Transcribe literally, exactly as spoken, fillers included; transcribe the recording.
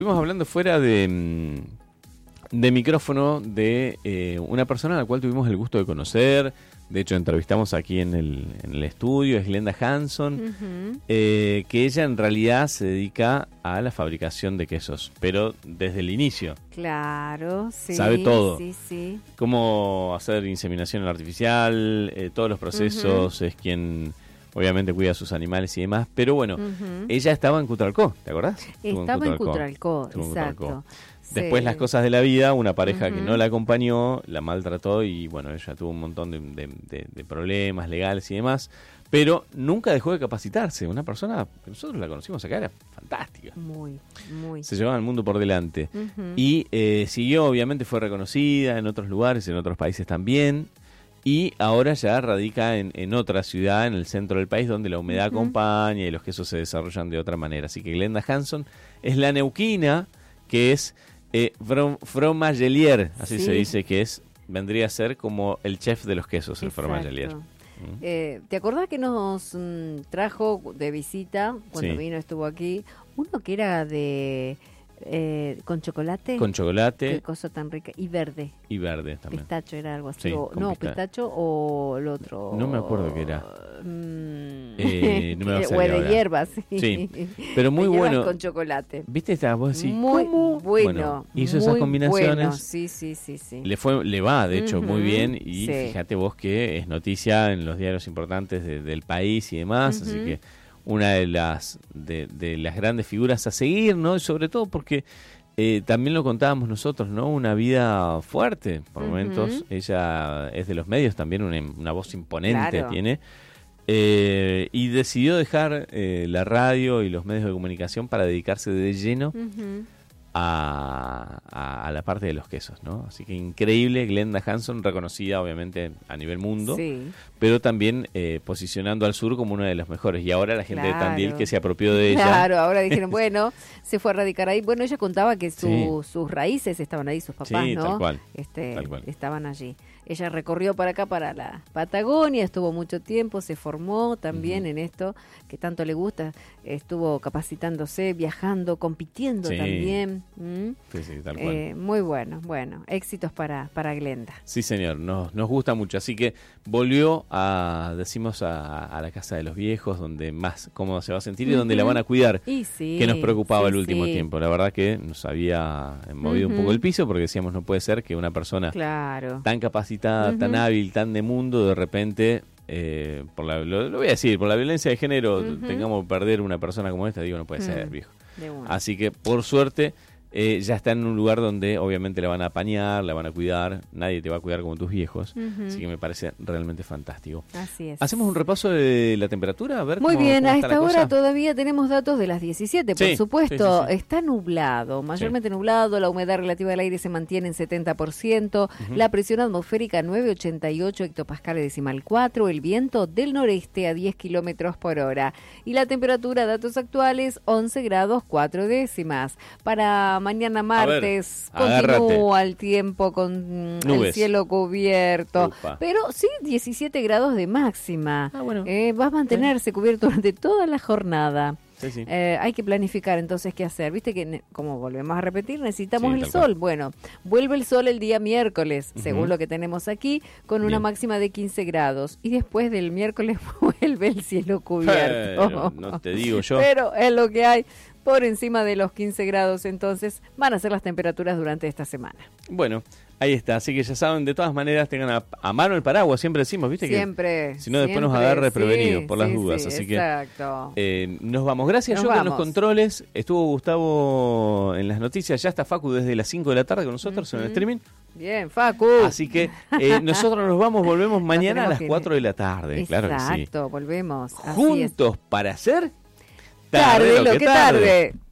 Estuvimos hablando fuera de, de micrófono de eh, una persona a la cual tuvimos el gusto de conocer. De hecho, entrevistamos aquí en el, en el estudio, es Glenda Hanson, uh-huh. eh, que ella en realidad se dedica a la fabricación de quesos, pero desde el inicio. Claro, sí. Sabe todo. Sí, sí. Cómo hacer inseminación artificial, eh, todos los procesos, uh-huh. es quien obviamente cuida a sus animales y demás. Pero bueno, uh-huh. ella estaba en Cutralcó, ¿te acordás? Estaba en Cutralcó, exacto. Después sí. las cosas de la vida, una pareja uh-huh. que no la acompañó, la maltrató y bueno, ella tuvo un montón de, de, de, de problemas legales y demás, pero nunca dejó de capacitarse. Una persona que nosotros la conocimos acá, era fantástica. Muy, muy. Se llevaba el mundo por delante. Uh-huh. Y eh, siguió, obviamente fue reconocida en otros lugares, en otros países también. Y ahora ya radica en, en otra ciudad, en el centro del país, donde la humedad uh-huh. acompaña y los quesos se desarrollan de otra manera. Así que Glenda Hanson es la neuquina, que es eh, fromagelier, así sí. se dice, que es vendría a ser como el chef de los quesos, el Exacto. fromagelier. Eh, ¿Te acordás que nos mm, trajo de visita, cuando sí. vino, estuvo aquí, uno que era de... Eh, con chocolate. Con chocolate. Qué cosa tan rica. Y verde. Y verde también. Pistacho era algo así. Sí, o, no, pista... pistacho o el otro. No me acuerdo qué era. Mm. Eh, no me va a salir o de ahora. hierbas. Sí. sí. Pero muy de bueno. Con chocolate. ¿Viste? Esta vos decís, muy ¿cómo? bueno. bueno hizo muy esas combinaciones. Bueno. Sí, sí, sí, sí. Le fue, le va, de hecho, uh-huh. muy bien. Y sí. fíjate vos que es noticia en los diarios importantes de, del país y demás. Uh-huh. Así que una de las de, de las grandes figuras a seguir, ¿no? Y sobre todo porque Eh, también lo contábamos nosotros, ¿no? Una vida fuerte, por uh-huh. momentos. Ella es de los medios también, una, una voz imponente claro. tiene. Eh, y decidió dejar eh, la radio y los medios de comunicación para dedicarse de lleno uh-huh. a, a, a la parte de los quesos, ¿no? Así que increíble, Glenda Hanson, reconocida obviamente a nivel mundo, sí. pero también eh, posicionando al sur como una de las mejores. Y ahora la gente claro. de Tandil que se apropió de ella. Claro, ahora dijeron, bueno, se fue a radicar ahí. Bueno, ella contaba que su, sí. sus raíces estaban ahí, sus papás, sí, ¿no? Tal cual, este, tal cual. Estaban allí. Ella recorrió para acá, para la Patagonia, estuvo mucho tiempo, se formó también uh-huh. en esto que tanto le gusta, estuvo capacitándose, viajando, compitiendo sí. también. ¿Mm? Sí, sí, tal cual. Eh, muy bueno, bueno, éxitos para, para Glenda. Sí, señor, nos, nos gusta mucho, así que volvió a, decimos, a, a la casa de los viejos, donde más cómodo se va a sentir y uh-huh. donde la van a cuidar, y sí, que nos preocupaba sí, el último sí. tiempo. La verdad que nos había movido uh-huh. un poco el piso, porque decíamos, no puede ser que una persona claro. tan capacitada, uh-huh. tan hábil, tan de mundo, de repente, eh, por la, lo, lo voy a decir, por la violencia de género, uh-huh. tengamos que perder una persona como esta. Digo, no puede uh-huh. ser, viejo. Así que, por suerte, Eh, ya está en un lugar donde obviamente la van a apañar, la van a cuidar, nadie te va a cuidar como tus viejos, uh-huh. así que me parece realmente fantástico. Así es. ¿Hacemos un repaso de la temperatura? A ver Muy cómo, bien, cómo a está esta la hora cosa. todavía tenemos datos de las diecisiete, por sí, supuesto. Sí, sí, sí. Está nublado, mayormente sí. nublado, la humedad relativa del aire se mantiene en setenta por ciento, uh-huh. la presión atmosférica nueve coma ochenta y ocho hectopascales decimal cuatro, el viento del noreste a diez kilómetros por hora y la temperatura, datos actuales, once grados cuatro décimas. Para mañana martes continúa el tiempo con Nubes. El cielo cubierto, Upa. Pero sí diecisiete grados de máxima. Ah, bueno. eh, va a mantenerse cubierto durante toda la jornada. Sí, sí. Eh, hay que planificar entonces qué hacer. Viste que, como volvemos a repetir, necesitamos sí, el sol. Cual. Bueno, vuelve el sol el día miércoles, uh-huh. según lo que tenemos aquí, con una Bien. máxima de quince grados. Y después del miércoles vuelve el cielo cubierto. Pero, no te digo yo. Pero es lo que hay. Por encima de los quince grados, entonces, van a ser las temperaturas durante esta semana. Bueno, ahí está. Así que ya saben, de todas maneras, tengan a, a mano el paraguas. Siempre decimos, ¿viste? Siempre. Que si no, después siempre, nos agarra desprevenidos sí, por las sí, dudas. Sí, así exacto. que eh, nos vamos. Gracias, nos yo vamos. con los controles. Estuvo Gustavo en las noticias. Ya está Facu desde las cinco de la tarde con nosotros uh-huh. en el streaming. Bien, Facu. Así que eh, nosotros nos vamos, volvemos mañana a las cuatro de la tarde. Exacto, claro que sí. volvemos. Así Juntos es. para hacer... Tarde, tarde lo que tarde. tarde.